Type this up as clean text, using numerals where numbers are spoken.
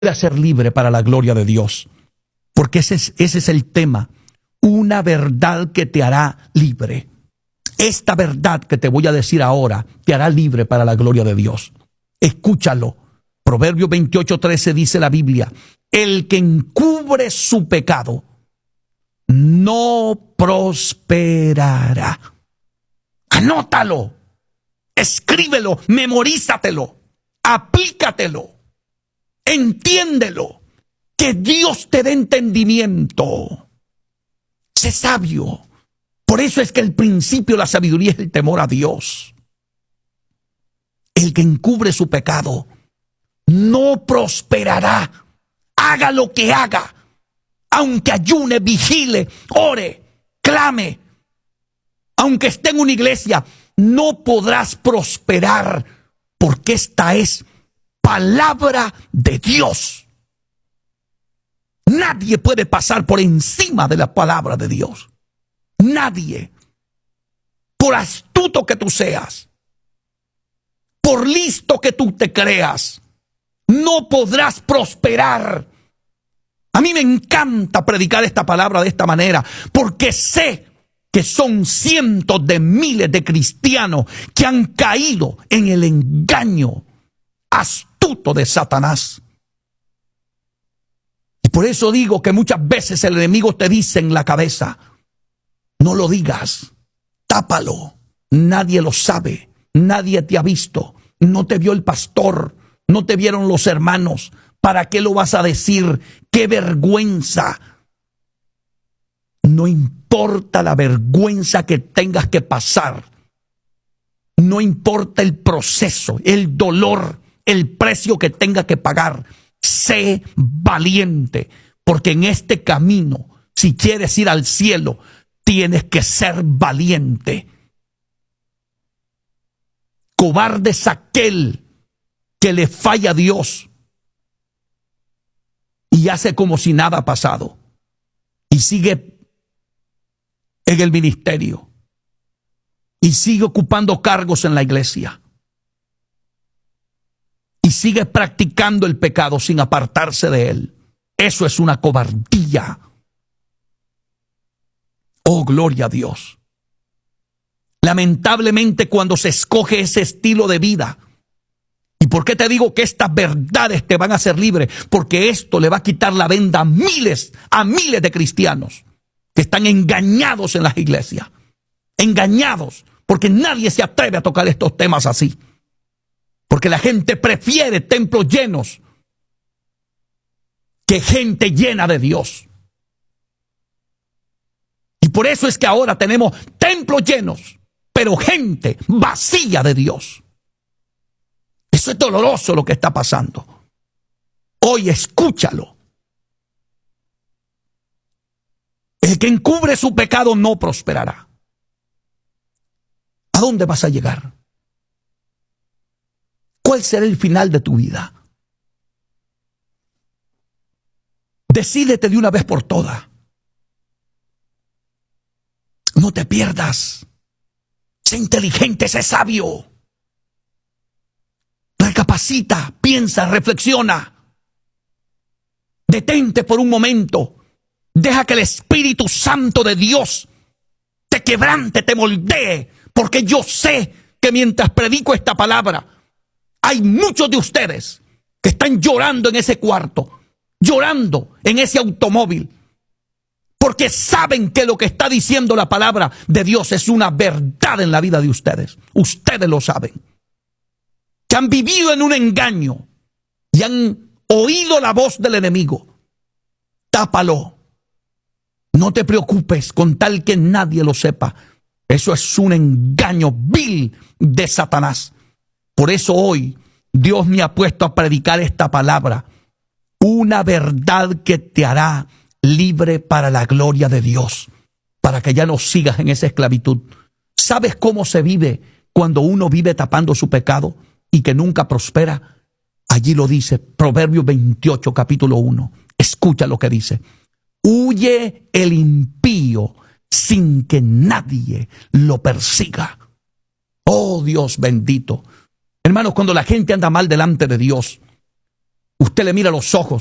a ser libre para la gloria de Dios. Porque ese es el tema. Una verdad que te hará libre. Esta verdad que te voy a decir ahora te hará libre para la gloria de Dios. Escúchalo. Proverbios 28:13 dice la Biblia: el que encubre su pecado no prosperará. Anótalo, escríbelo, memorízatelo, aplícatelo, entiéndelo. Que Dios te dé entendimiento. Sé sabio. Por eso es que el principio de la sabiduría es el temor a Dios. El que encubre su pecado no prosperará. Haga lo que haga. Aunque ayune, vigile, ore, clame. Aunque esté en una iglesia, no podrás prosperar. Porque esta es palabra de Dios. Nadie puede pasar por encima de la palabra de Dios. Nadie. Por astuto que tú seas, por listo que tú te creas, no podrás prosperar. A mí me encanta predicar esta palabra de esta manera, porque sé que son cientos de miles de cristianos que han caído en el engaño astuto de Satanás. Y por eso digo que muchas veces el enemigo te dice en la cabeza: no lo digas, tápalo, nadie lo sabe, nadie te ha visto, no te vio el pastor, no te vieron los hermanos, ¿para qué lo vas a decir? ¡Qué vergüenza! No importa la vergüenza que tengas que pasar, no importa el proceso, el dolor, el precio que tengas que pagar. Sé valiente, porque en este camino, si quieres ir al cielo, tienes que ser valiente. Cobarde es aquel que le falla a Dios y hace como si nada ha pasado y sigue en el ministerio y sigue ocupando cargos en la iglesia y sigue practicando el pecado sin apartarse de él. Eso es una cobardía. Oh, gloria a Dios. Lamentablemente, cuando se escoge ese estilo de vida, ¿y por qué te digo que estas verdades te van a hacer libre? Porque esto le va a quitar la venda a miles de cristianos que están engañados en las iglesias. Engañados, porque nadie se atreve a tocar estos temas así. Porque la gente prefiere templos llenos que gente llena de Dios. Y por eso es que ahora tenemos templos llenos, pero gente vacía de Dios. Eso es doloroso lo que está pasando. Hoy escúchalo. El que encubre su pecado no prosperará. ¿A dónde vas a llegar? ¿Cuál será el final de tu vida? Decídete de una vez por todas. No te pierdas. Sé inteligente, sé sabio. Recapacita, piensa, reflexiona. Detente por un momento. Deja que el Espíritu Santo de Dios te quebrante, te moldee. Porque yo sé que mientras predico esta palabra, hay muchos de ustedes que están llorando en ese cuarto, llorando en ese automóvil, porque saben que lo que está diciendo la palabra de Dios es una verdad en la vida de ustedes. Ustedes lo saben. Que han vivido en un engaño y han oído la voz del enemigo. Tápalo. No te preocupes con tal que nadie lo sepa. Eso es un engaño vil de Satanás. Por eso hoy Dios me ha puesto a predicar esta palabra. Una verdad que te hará libre para la gloria de Dios. Para que ya no sigas en esa esclavitud. ¿Sabes cómo se vive cuando uno vive tapando su pecado y que nunca prospera? Allí lo dice Proverbios 28, capítulo 1. Escucha lo que dice. Huye el impío sin que nadie lo persiga. Oh Dios bendito. Hermanos, cuando la gente anda mal delante de Dios, usted le mira a los ojos